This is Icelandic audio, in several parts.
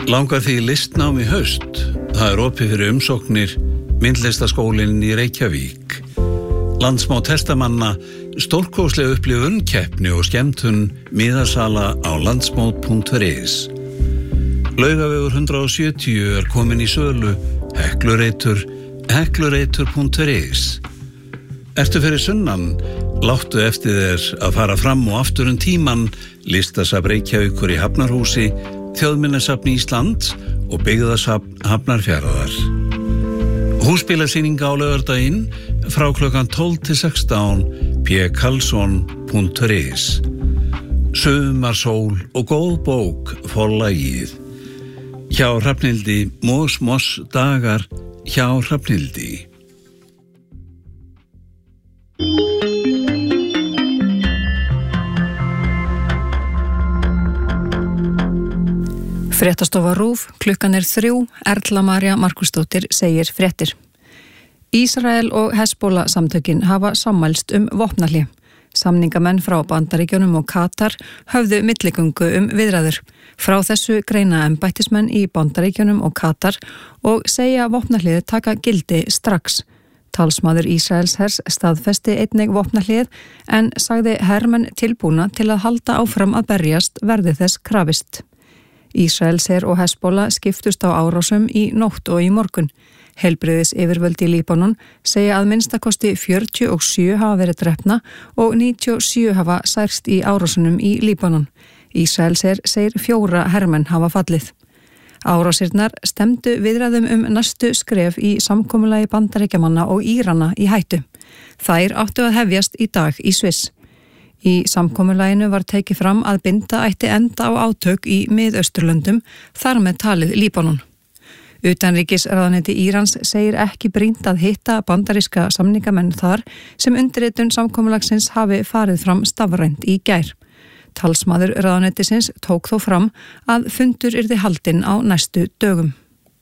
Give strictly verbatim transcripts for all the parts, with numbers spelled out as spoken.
Langar því listnám í haust? Það er opið fyrir umsóknir Myndlistaskólinn í Reykjavík. Landsmót hestamanna, stórkostleg upplifun, keppni og skemmtun, miðasala á landsmót punktur is. Laugavegur hundrað og sjötíu er komin í sölu, Heklureitur, heklureitur punktur is. Ertu fyrir sunnan? Láttu eftir þér að fara fram og aftur um tíman, Listasafn Reykjavíkur í Hafnarhúsi, Þjóðminjasafn Íslands og Byggðasafn Hafnarfjarðar. Húsbílasýning á laugardaginn frá klukkan tólf til sextán, p karlsson punktur is. Sumarsól og góð bók forlagið. Hjá Hrafnhildi, Mós Mós dagar hjá Hrafnhildi. Fréttastofa RÚV, klukkan er þrjú, Erla María Markusdóttir segir fréttir. Ísrael og Hezbollah samtökin hafa sammælst um vopnahlé. Samningamenn frá Bandaríkjunum og Katar höfðu milligöngu um viðræður. Frá þessu greina embættismenn í Bandaríkjunum og Katar og segja vopnahléð taka gildi strax. Talsmaður Ísraels hers staðfesti einnig vopnahlið en sagði hermenn tilbúna til að halda áfram að berjast verði þess krafist. Ísraels her og Hezbollah skiptust á árásum í nótt og í morgun. Heilbrigðis yfirvöld í Líbanon segja að minnstakosti fjörutíu og sjö hafa verið drepna og níutíu og sjö hafa særst í árásunum í Líbanon. Ísraels her segir fjóra hermenn hafa fallið. Árásirnar stemdu viðræðum um næstu skref í samkomulagi Bandaríkjamanna og Írana í hættu. Þær áttu að hefjast í dag í Sviss. Í samkomulaginu var tekið fram að binda ætti enda á átök í Mið-Austurlöndum, þar með talið Líbanon. Utanríkisráðuneyti Írans segir ekki brýnt að hitta bandaríska samningamenn þar sem undirritun samkomulagsins hafi farið fram stafrænt í gær. Talsmaður ráðuneytisins tók þó fram að fundur yrði haldinn á næstu dögum.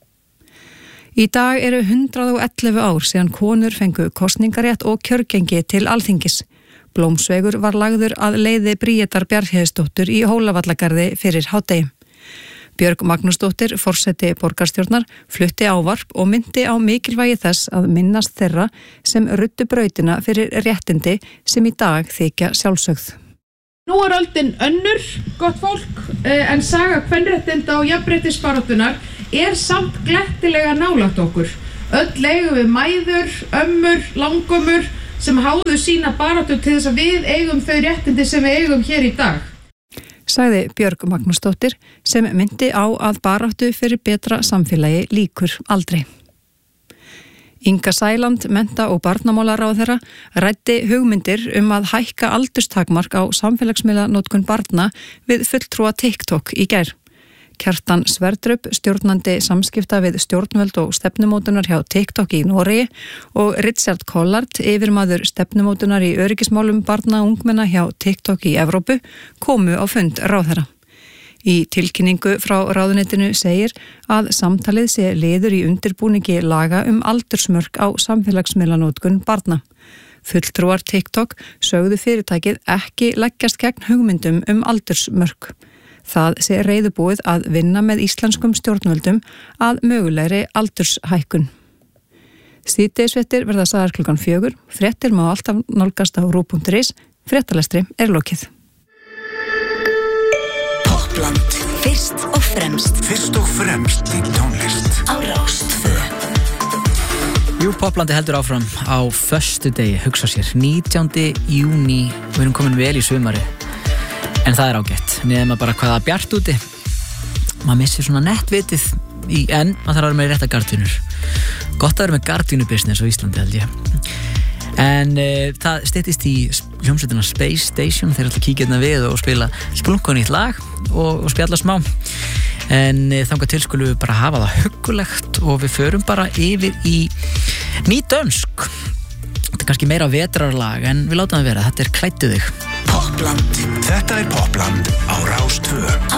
Í dag eru hundrað og ellefu ár síðan konur fengu kosningarétt og kjörgengi til Alþingis. Blómsvegur var lagður að leiði Bríetar Bjarnhéðsdóttur í Hólavallagarði fyrir hádegi. Björg Magnúsdóttir, forseti borgarstjórnar, flutti ávarp og myndi á mikilvægi þess að minnast þeirra sem ruddu brautina fyrir réttindi sem í dag þykja sjálfsögð. Nú er öldin önnur, gott fólk, en saga kvenréttinda og jafnréttisbaráttunnar er samt glettilega nálægt okkur. Öll eigum við mæður, ömmur, langömmur sem háðu sína baráttu til þess að við eigum þau réttindi sem við eigum hér í dag. Sagði Björg Magnúsdóttir sem myndi á að baráttu fyrir betra samfélagi líkur aldrei. Inga Sæland, mennta- og barnamálaráðherra, ræddi hugmyndir um að hækka aldurstakmark á samfélagsmiðlanotkun barna við fulltrúa TikTok í gær. Kjartan Sverdrup, stjórnandi samskipta við stjórnvöld og stefnumótunar hjá TikTok í Noregi og Richard Collard, yfirmaður stefnumótunar í öryggismálum barna og ungmenna hjá TikTok í Evrópu, komu á fund ráðherra. Í tilkynningu frá ráðuneytinu segir að samtalið sé liður í undirbúningi laga um aldursmörk á samfélagsmiðlanotkun barna. Fulltrúar TikTok sögðu fyrirtækið ekki leggjast gegn hugmyndum um aldursmörk. Það sé reiðubúið að vinna með íslenskum stjórnvöldum að mögulegri aldurshækkun. Síðdegisfréttir verða sagðar klukkan fjögur, fréttir má alltaf nálgast á rúv punktur is, fréttalestri er lokið. Toppland, fyrst og fremst. Fyrst og fremst í tónlist. Á Rás tvö. Jú, Poplandi heldur áfram á föstudegi, hugsa sér, nítjándi júní, við erum komin vel í sumari. En það er ágætt, nema bara hvaða bjart úti. Maður missir svona nettvitið í, en maður þarf að vera með rétta gardínur. Gott að vera með gardínubusiness á Íslandi held ég. En e, það styttist í hljómsveitina Space Station, þeir ætla að kíkja hérna við og spila splunkunni í lag og, og spjalla smá. En e, þangað til skulum við bara hafa það huggulegt og við förum bara yfir í nýdönsk. Þetta er kannski meira vetrarlag en við látum það vera, þetta er Klæddu þig. Popland. Þetta er Popland á Rás tvö. Á